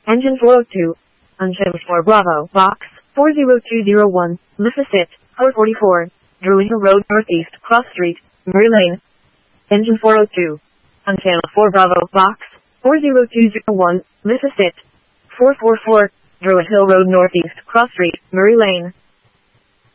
Engine 402. Unchanged for Bravo. Box 40201. Mississippi. 444. Druid Hill Road Northeast. Cross Street. Murray Lane. Engine 402. On channel 4 Bravo. Box 40201. Mississippi. 444. Druid Hill Road Northeast. Cross Street. Murray Lane.